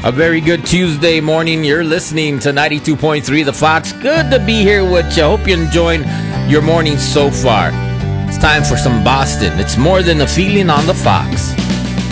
A very good Tuesday morning. You're listening to 92.3 The Fox. Good to be here with you. Hope you're enjoying your morning so far. It's time for some Boston. It's more than a feeling on The Fox.